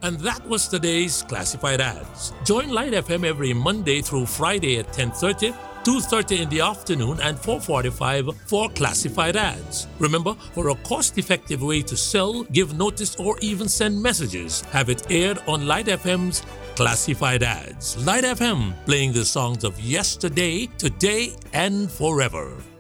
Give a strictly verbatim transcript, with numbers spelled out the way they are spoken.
And that was today's Classified Ads. Join Light F M every Monday through Friday at ten thirty, two thirty in the afternoon, and four forty-five for Classified Ads. Remember, for a cost-effective way to sell, give notice, or even send messages, have it aired on Light F M's Classified Ads. Light F M, playing the songs of yesterday, today, and forever.